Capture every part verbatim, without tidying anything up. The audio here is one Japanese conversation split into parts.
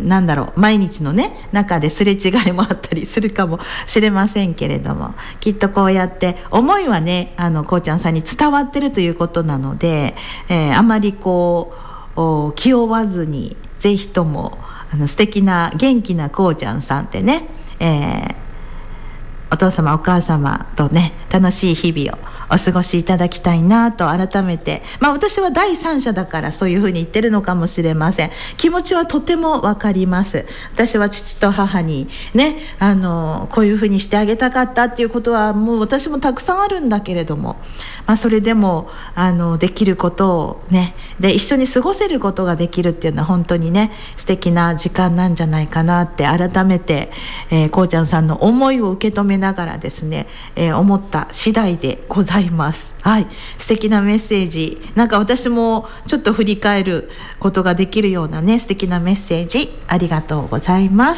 なんだろう毎日のね中ですれ違いもあったりするかもしれませんけれども、きっとこうやって思いはねあのこうちゃんさんに伝わってるということなので、えー、あまりこう気負わずにぜひともあの素敵な元気なこうちゃんさんってね、えー、お父様お母様とね楽しい日々をお過ごしいただきたいなと改めて、まあ私は第三者だからそういうふうに言ってるのかもしれません。気持ちはとてもわかります。私は父と母にねあのこういうふうにしてあげたかったっていうことはもう私もたくさんあるんだけれども、まあ、それでもあのできることをねで一緒に過ごせることができるっていうのは本当にね素敵な時間なんじゃないかなって改めて、えー、こうちゃんさんの思いを受け止めながらですね、えー、思った次第でございます。はい、素敵なメッセージ、なんか私もちょっと振り返ることができるようなね素敵なメッセージありがとうございます。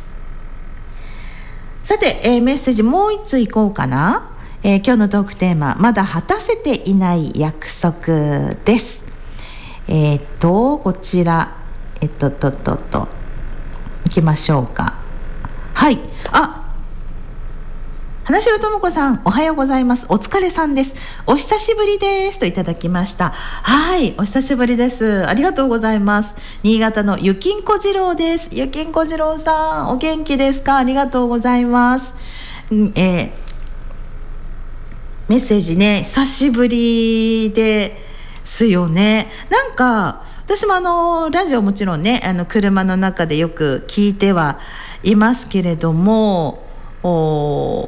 さて、えー、メッセージもう一ついこうかな。えー、今日のトークテーマまだ果たせていない約束です。えー、っとこちらえっとととといきましょうか。はい、あ花城智子さんおはようございます。お疲れさんです。お久しぶりですといただきました。はい、お久しぶりです。ありがとうございます。新潟のゆきんこ次郎です。ゆきんこ次郎さんお元気ですか？ありがとうございます。えー、メッセージね久しぶりですよね。なんか私もあのラジオもちろんねあの車の中でよく聞いてはいますけれども、お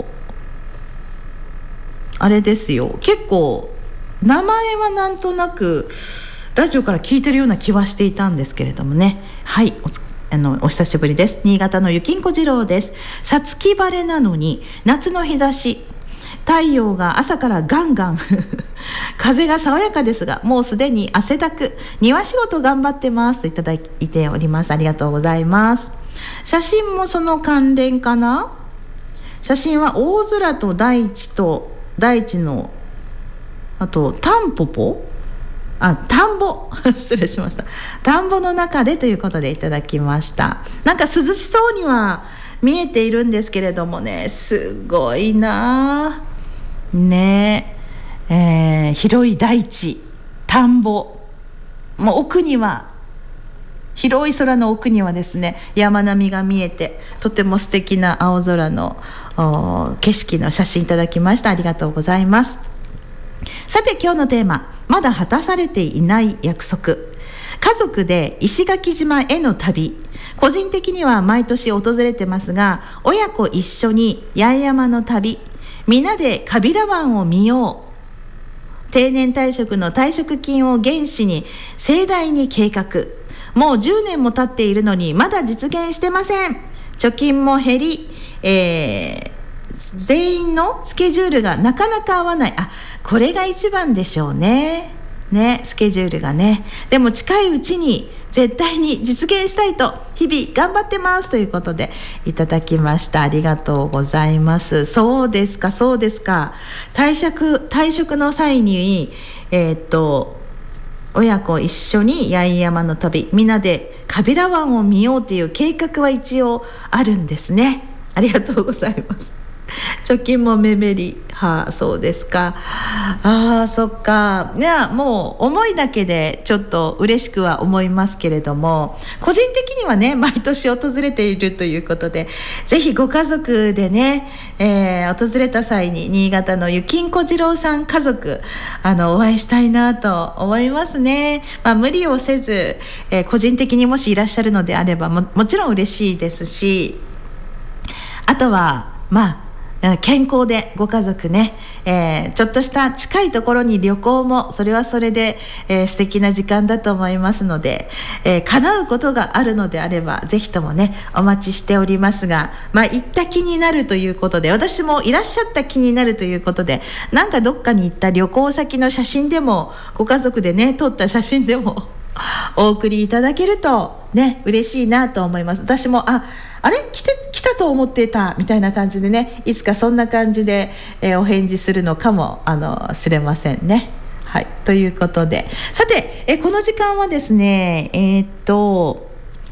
あれですよ、結構名前はなんとなくラジオから聞いてるような気はしていたんですけれどもね。はい、おつあのお久しぶりです。新潟のゆきんこ次郎です。さつき晴れなのに夏の日差し、太陽が朝からガンガン風が爽やかですがもうすでに汗だく、庭仕事頑張ってますといただいております。ありがとうございます。写真もその関連かな。写真は大空と大地と大地のあとタンポポあ田んぼ失礼しました。田んぼの中でということでいただきました。なんか涼しそうには見えているんですけれどもね、すごいなねえー、広い大地田んぼ、もう奥には広い空の奥にはですね山並みが見えてとても素敵な青空の景色の写真いただきました。ありがとうございます。さて今日のテーマ、まだ果たされていない約束。家族で石垣島への旅、個人的には毎年訪れてますが、親子一緒に八重山の旅、みんなで川平湾を見よう、定年退職の退職金を原資に盛大に計画、もうじゅうねんも経っているのにまだ実現してません。貯金も減り、えー、全員のスケジュールがなかなか合わない。あ、これが一番でしょうね。ね、スケジュールがね。でも近いうちに絶対に実現したいと日々頑張ってますということでいただきました。ありがとうございます。そうですかそうですか。退職退職の際にえー、っと親子一緒に八重山の旅、みんなで川平湾を見ようという計画は一応あるんですね。ありがとうございます。貯金も目減り、はあ、そうですか。ああ、そっか。いや、もう思いだけでちょっと嬉しくは思いますけれども、個人的にはね毎年訪れているということで、ぜひご家族でね、えー、訪れた際に新潟のゆきんこ次郎さん家族あのお会いしたいなと思いますね。まあ、無理をせず、えー、個人的にもしいらっしゃるのであれば も, もちろん嬉しいですし、あとはまあ健康でご家族ね、えー、ちょっとした近いところに旅行もそれはそれで、えー、素敵な時間だと思いますので、えー、叶うことがあるのであればぜひともねお待ちしておりますが、まあ行った気になるということで、私もいらっしゃった気になるということで、なんかどっかに行った旅行先の写真でもご家族でね撮った写真でもお送りいただけるとね嬉しいなと思います。私もああれ来て来たと思ってたみたいな感じでね、いつかそんな感じで、えー、お返事するのかもあのしれませんね。はい、ということで、さて、えこの時間はですね、えー、っと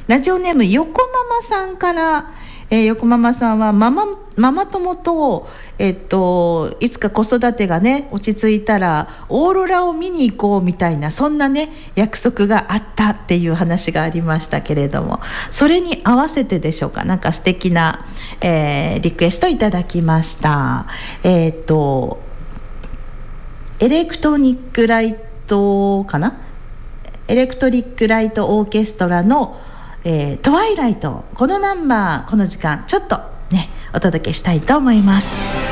ラジオネーム横ママさんから、えー、横ママさんはママママ友と、えっと、いつか子育てがね落ち着いたらオーロラを見に行こうみたいな、そんなね約束があったっていう話がありましたけれども、それに合わせてでしょうか、なんか素敵な、えー、リクエストいただきました。えっとエレクトニックライトかなエレクトリックライトオーケストラの、えー、トワイライト、このナンバーこの時間ちょっとねお届けしたいと思います。